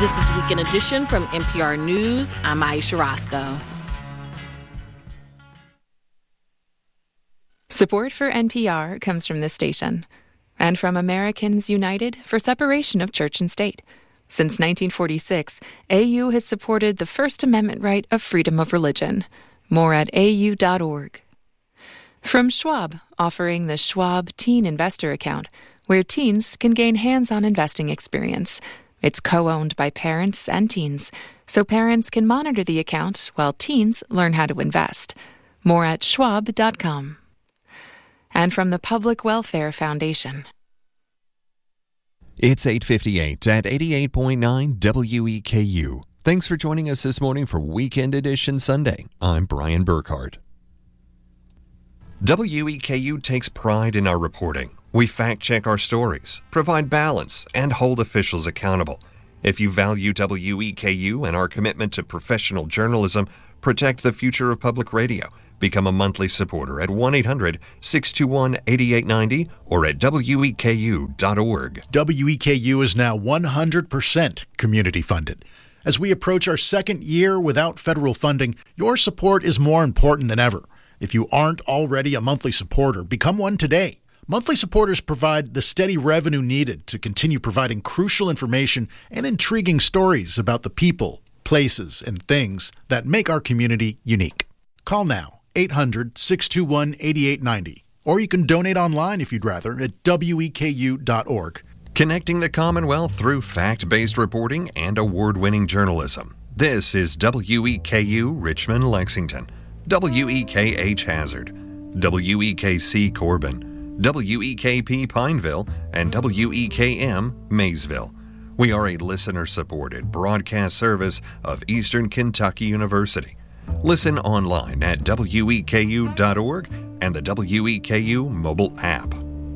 This is Weekend Edition from NPR News. I'm Aisha Roscoe. Support for NPR comes from this station and from Americans United for Separation of Church and State. Since 1946, AU has supported the First Amendment right of freedom of religion. More at au.org. From Schwab, offering the Schwab Teen Investor Account, where teens can gain hands-on investing experience. It's co-owned by parents and teens, so parents can monitor the account while teens learn how to invest. More at schwab.com. And from the Public Welfare Foundation. It's 8:58 at 88.9 WEKU. Thanks for joining us this morning for Weekend Edition Sunday. I'm Brian Burkhart. WEKU takes pride in our reporting. We fact-check our stories, provide balance, and hold officials accountable. If you value WEKU and our commitment to professional journalism, protect the future of public radio. Become a monthly supporter at 1-800-621-8890 or at weku.org. WEKU is now 100% community funded. As we approach our second year without federal funding, your support is more important than ever. If you aren't already a monthly supporter, become one today. Monthly supporters provide the steady revenue needed to continue providing crucial information and intriguing stories about the people, places, and things that make our community unique. Call now, 800-621-8890, or you can donate online if you'd rather at weku.org. Connecting the Commonwealth through fact-based reporting and award-winning journalism. This is WEKU Richmond, Lexington, WEKH Hazard, WEKC Corbin, WEKP Pineville, and WEKM Maysville. We are a listener-supported broadcast service of Eastern Kentucky University. Listen online at weku.org and the WEKU mobile app.